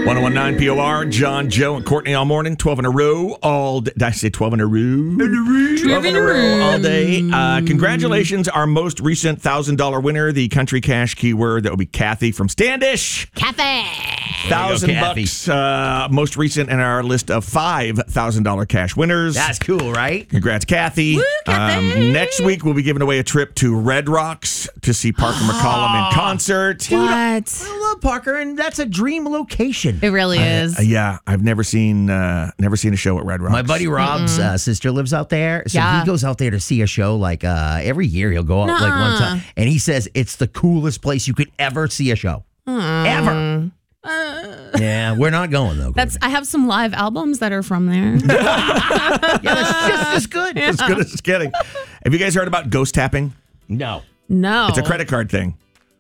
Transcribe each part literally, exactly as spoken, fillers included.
one oh one nine P O R, John, Joe, and Courtney all morning, twelve in a row, all day. Did I say twelve in a row? twelve in a row, all day. Uh, congratulations, our most recent one thousand dollars winner, the country cash keyword. That will be Kathy from Standish. Kathy. Thousand bucks, uh, most recent in our list of five thousand dollars cash winners. That's cool, right? Congrats, Kathy. Woo, Kathy. Um, next week, we'll be giving away a trip to Red Rocks to see Parker McCollum in concert. What? I love Parker, and that's a dream location. It really is. Uh, yeah, I've never seen uh, never seen a show at Red Rocks. My buddy Rob's uh, sister lives out there, so Yeah. he goes out there to see a show. Like uh, every year, he'll go out like one Nuh-uh. time, and he says it's the coolest place you could ever see a show, ever. Yeah, we're not going though. That's. I have some live albums that are from there. yeah, that's just as good. As good as it's getting. Have you guys heard about ghost tapping? No. No. It's a credit card thing.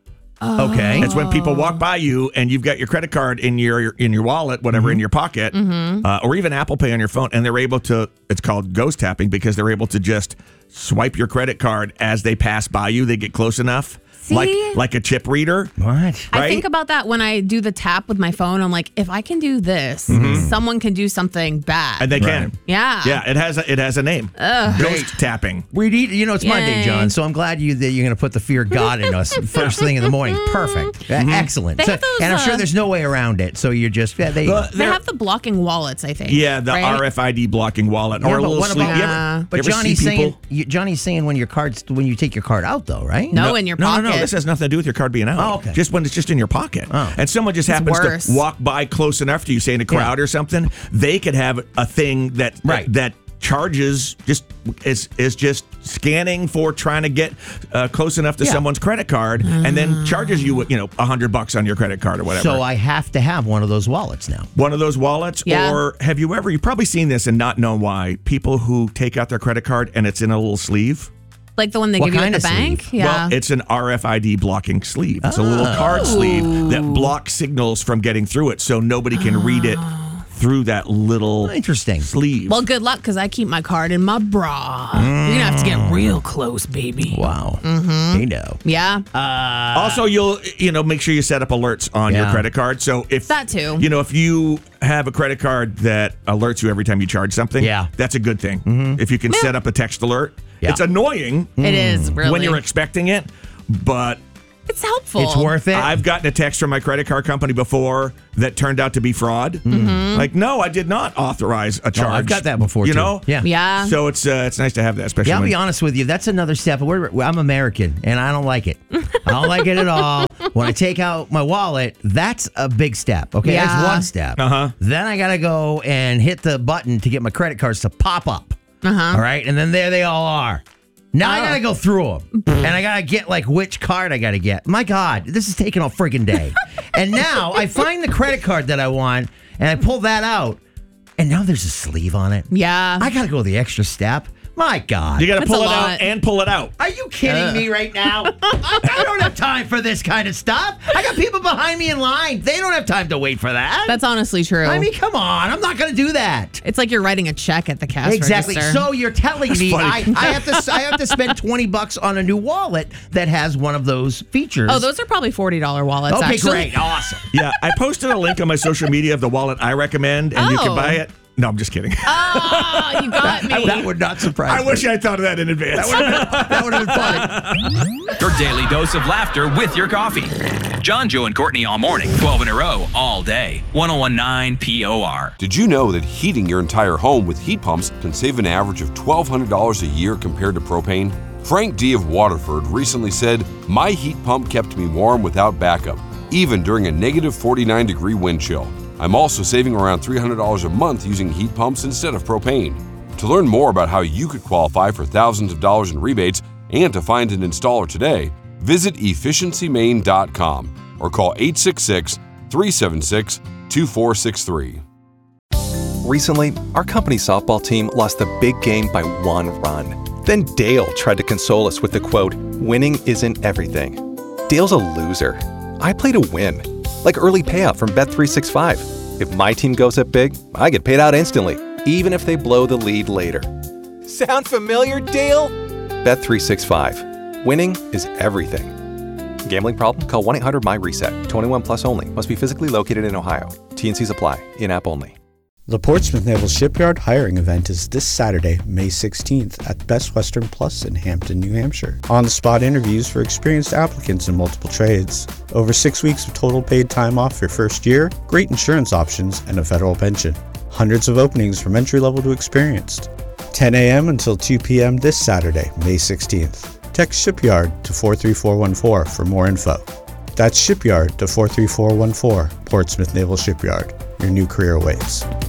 Okay. It's when people walk by you and you've got your credit card in your in your wallet, whatever, in your pocket, uh, or even Apple Pay on your phone, and they're able to. It's called ghost tapping because they're able to just swipe your credit card as they pass by you. They get close enough, See? like like a chip reader. What? I right? think about that when I do the tap with my phone. I'm like, if I can do this, someone can do something bad. And they can. Right. yeah. Yeah, it has a, it has a name. Ghost tapping. We need, you know, it's Monday, Yay. John, so I'm glad you that you're going to put the fear of God in us first thing in the morning. Perfect. Uh, Excellent. They So- have those, and I'm sure uh, there's no way around it, so you're just, yeah, they, The- They They're- have the blocking wallets, I think. Yeah, the right? R F I D blocking wallet Yeah, or a but little what sleeve. about- You ever- Yeah. you But ever Johnny's see saying, people- you, Johnny's saying when your cards, when you take your card out though, right? No, in your no, pocket. No, no, This has nothing to do with your card being out. Oh, okay. Just when it's just in your pocket. Oh. And someone just happens worse. to walk by close enough to you, say in a crowd or something, they could have a thing that Right. that charges just is is just scanning for trying to get uh, close enough to Yeah. someone's credit card, and then charges you you know a hundred bucks on your credit card or whatever. So I have to have one of those wallets now. One of those wallets, Yeah. or have you ever? You've probably seen this and not known why. People who take out their credit card and it's in a little sleeve. Like the one they What give you at kind the of bank? sleeve? Yeah. Well, it's an R F I D blocking sleeve. It's a little card sleeve that blocks signals from getting through it, so nobody can read it through that little Interesting. sleeve. well, good luck because I keep my card in my bra. You're going to have to get real close, baby. Wow. Mm-hmm. They know. Yeah. also, you'll you know make sure you set up alerts on your Yeah. credit card. So if That too. you know if you have a credit card that alerts you every time you charge something, Yeah. that's a good thing. If you can set up a text alert, Yeah. it's annoying it is really. when you're expecting it, but. It's helpful. It's worth it. I've gotten a text from my credit card company before that turned out to be fraud. Like, no, I did not authorize a charge. Oh, I've got that before, You too. know? Yeah. Yeah. So it's uh, it's nice to have that, especially Yeah, I'll when be honest with you. That's another step. We're, I'm American, and I don't like it. I don't like it at all. When I take out my wallet, that's a big step. Okay, Yeah. that's one step. Uh-huh. Then I gotta go and hit the button to get my credit cards to pop up. Uh-huh. All right, and then there they all are. Now I Oh. gotta go through them, and I gotta get like which card I gotta get. My God, this is taking a friggin' day. And now I find the credit card that I want, and I pull that out, and now there's a sleeve on it. Yeah. I gotta go the extra step. My God. you got to That's pull a it lot. out and pull it out. Are you kidding me right now? I don't have time for this kind of stuff. I got people behind me in line. They don't have time to wait for that. That's honestly true. I mean, come on. I'm not going to do that. it's like you're writing a check at the cash Exactly. register. So you're telling me I, funny. I have to I have to spend twenty bucks on a new wallet that has one of those features. oh, those are probably forty dollars wallets, Okay, actually. great. Awesome. Yeah, I posted a link on my social media of the wallet I recommend, and you can Oh. buy it. No, I'm just kidding. Oh, you got me. That would not surprise I me. wish I thought of that in advance. That would have been funny. Your daily dose of laughter with your coffee. John, Joe, and Courtney all morning, twelve in a row, all day. one oh one nine P O R. Did you know that heating your entire home with heat pumps can save an average of twelve hundred dollars a year compared to propane? Frank D. of Waterford recently said, "My heat pump kept me warm without backup, even during a negative forty-nine degree wind chill. I'm also saving around three hundred dollars a month using heat pumps instead of propane." To learn more about how you could qualify for thousands of dollars in rebates and to find an installer today, visit efficiency maine dot com or call eight six six, three seven six, two four six three. Recently, our company softball team lost the big game by one run. Then Dale tried to console us with the quote, "Winning isn't everything." Dale's a loser. I play to win, like early payout from Bet three sixty-five. If my team goes up big, I get paid out instantly, even if they blow the lead later. Sound familiar, Dale? Bet three sixty-five. Winning is everything. Gambling problem? Call one eight hundred M Y RESET. twenty-one plus only. Must be physically located in Ohio. T and Cs apply. In-app only. The Portsmouth Naval Shipyard hiring event is this Saturday, May sixteenth at Best Western Plus in Hampton, New Hampshire. On-the-spot interviews for experienced applicants in multiple trades. Over six weeks of total paid time off your first year, great insurance options, and a federal pension. Hundreds of openings from entry-level to experienced. ten a.m. until two p.m. this Saturday, May sixteenth. Text Shipyard to four three four one four for more info. That's Shipyard to four three four one four, Portsmouth Naval Shipyard. Your new career awaits.